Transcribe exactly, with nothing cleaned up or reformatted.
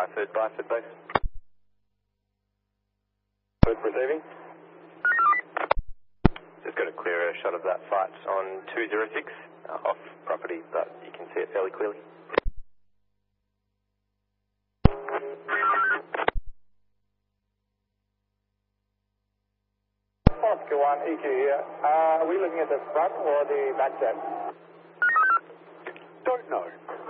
Byford, Byford base. Good, receiving. Just got a clearer shot of that fight on two zero six, uh, off property, but you can see it fairly clearly. Oscar one, E Q here. Uh, are we looking at the front or the back jet? Don't know.